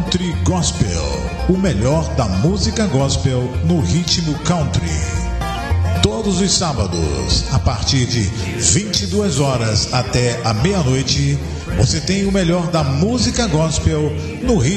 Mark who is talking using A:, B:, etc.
A: Country Gospel, o melhor da música gospel no ritmo country. Todos os sábados, a partir de 22 horas até a meia-noite, você tem o melhor da música gospel no ritmo